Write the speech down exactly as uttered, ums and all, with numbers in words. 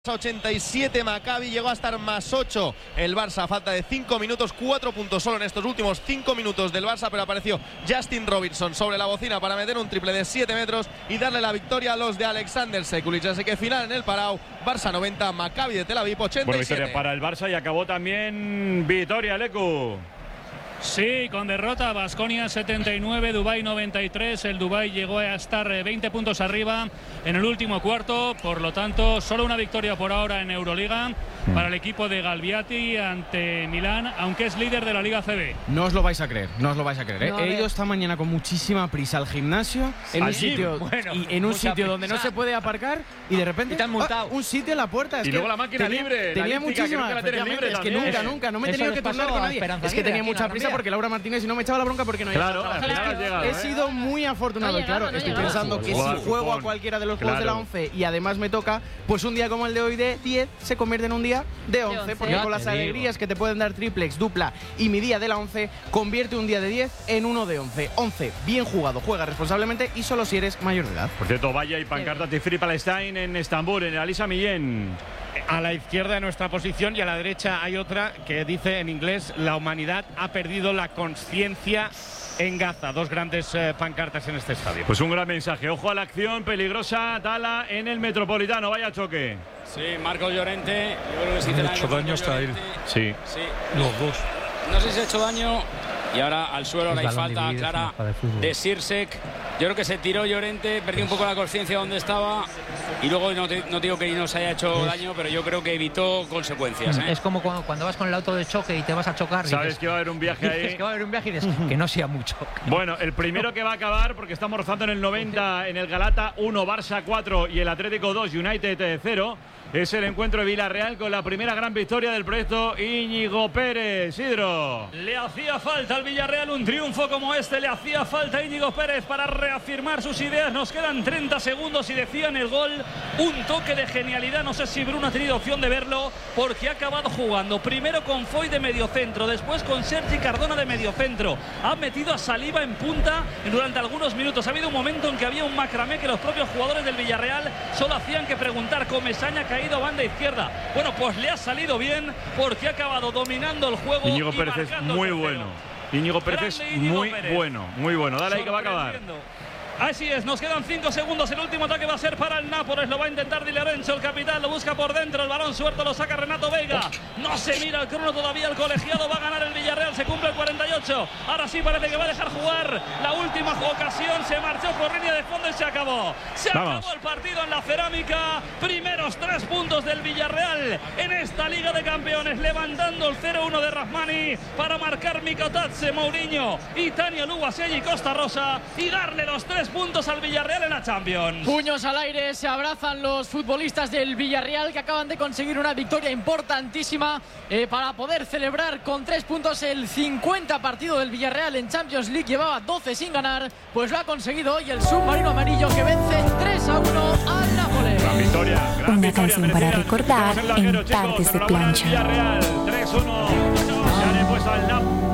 ochenta y siete Maccabi, llegó a estar más ocho el Barça a falta de cinco minutos, cuatro puntos solo en estos últimos cinco minutos del Barça, pero apareció Justin Robinson sobre la bocina para meter un triple de siete metros y darle la victoria a los de Alexander Sekulic. Así que final en el Palau, Barça noventa, Maccabi de Tel Aviv ochenta y siete. Buena victoria para el Barça y acabó también victoria, Lecu. Sí, con derrota, Baskonia setenta y nueve, Dubái noventa y tres. El Dubái llegó a estar veinte puntos arriba en el último cuarto. Por lo tanto, solo una victoria por ahora en Euroliga mm. para el equipo de Galviati ante Milán, aunque es líder de la Liga C B. No os lo vais a creer, no os lo vais a creer. ¿eh? No, a He ido esta mañana con muchísima prisa al gimnasio, en un sitio, bueno, y en un sitio donde no se puede aparcar y de repente y te han multado. ¡ah! Un sitio en la puerta. Es y que luego la máquina tenía, libre. Tenía la muchísima. que nunca la tienes libre es que también. nunca, nunca. No me he Eso tenido que les turnar pasó con a nadie. Esperanza Es que tenía Aguirre mucha aquí en prisa la porque Laura Martínez y no me echaba la bronca porque no Claro, iba a al final has llegado. He ¿eh? sido muy afortunado. No ha y claro, llegado, no ha estoy llegado. pensando que Jugar si juego cupón. a cualquiera de los juegos Claro. de la once y además me toca, pues un día como el de hoy de diez se convierte en un día de once. once. Porque Ya con te las digo. alegrías que te pueden dar triplex, dupla y mi día de la once, convierte un día de diez en uno de once. once, bien jugado, juega responsablemente y solo si eres mayor de edad. Por cierto, vaya y pancarta Tifri Palestine en Estambul, en el Alisa Millén. A la izquierda de nuestra posición y a la derecha hay otra que dice en inglés: la humanidad ha perdido la conciencia en Gaza. Dos grandes eh, pancartas en este estadio. Pues un gran mensaje. Ojo a la acción peligrosa. Dala en el Metropolitano. Vaya choque. Sí, Marcos Llorente. Yo creo que sí te Ha la hecho daño hasta él. Sí. Sí. Los dos. No sé si ha hecho daño. Y ahora al suelo, ahora hay balón falta dividido, clara es un de fútbol. de Sirsek. Yo creo que se tiró Llorente, perdió un poco la conciencia donde estaba. Y luego no, te, no digo que nos haya hecho daño, pero yo creo que evitó consecuencias. ¿eh? Es como cuando, cuando vas con el auto de choque y te vas a chocar. Sabes dices, que va a haber un viaje dices ahí. que va a haber un viaje y dices que no sea mucho. Bueno, el primero que va a acabar, porque estamos rozando en el noventa, en el Galata uno, Barça cuatro y el Atlético dos, United cero. Es el encuentro de Villarreal con la primera gran victoria del proyecto Íñigo Pérez. Sidro. Le hacía falta al Villarreal un triunfo como este, le hacía falta a Íñigo Pérez para reafirmar sus ideas. Nos quedan treinta segundos y decían el gol, un toque de genialidad. No sé si Bruno ha tenido opción de verlo, porque ha acabado jugando primero con Foy de mediocentro, después con Sergi Cardona de mediocentro. Ha metido a Saliba en punta durante algunos minutos. Ha habido un momento en que había un macramé que los propios jugadores del Villarreal solo hacían que preguntar. Comesaña ha caído a banda izquierda. Bueno, pues le ha salido bien porque ha acabado dominando el juego. Íñigo y Pérez es marcando muy el tercero. bueno. Íñigo Pérez es Grande Íñigo muy Pérez. bueno, muy bueno. Dale ahí que va a acabar. Así es, nos quedan cinco segundos. El último ataque va a ser para el Nápoles. Lo va a intentar Di Lorenzo, el capitán. Lo busca por dentro. El balón suelto lo saca Renato Veiga. No se mira el crono todavía. El colegiado va a ganar el Villarreal. Se cumple el cuarenta y ocho. Ahora sí parece que va a dejar jugar. La última ocasión se marchó por línea de fondo y se acabó. Se Vamos. acabó el partido en la cerámica. Primeros tres puntos del Villarreal en esta Liga de Campeones. Levantando el cero uno de Rahmani para marcar Mikotadze, Mourinho y Tania Luguasegui y Costa Rosa y darle los tres puntos al Villarreal en la Champions. Puños al aire, se abrazan los futbolistas del Villarreal que acaban de conseguir una victoria importantísima eh, para poder celebrar con tres puntos el cincuenta partido del Villarreal en Champions League. Llevaba doce sin ganar, pues lo ha conseguido hoy el submarino amarillo que vence tres a uno al Nápoles. Gran victoria, gran Una victoria canción para merecida. recordar Estamos en el en chicos. Tardes de Enhorabuena al Plancha. Villarreal, tres uno. Se han impuesto al Nápoles.